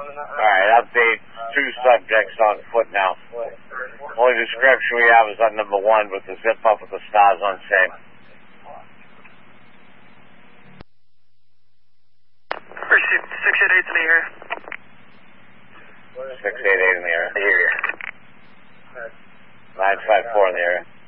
Alright, update. 2 subjects on foot now. Only description we have is on number 1 with the zip up with the stars on same. Pursuit 688 in the air. 688 in the area. 954 in the area.